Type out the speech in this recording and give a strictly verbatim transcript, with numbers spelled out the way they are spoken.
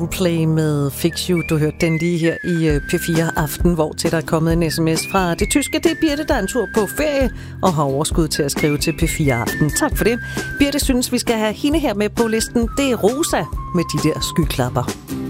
Play med Fix You. Du hørte den lige her i P fire Aften, hvor til der er kommet en sms fra det tyske. Det er Birte, der er en tur på ferie og har overskud til at skrive til P fire Aften. Tak for det. Birte synes, vi skal have hende her med på listen. Det er Rosa med de der skyklapper.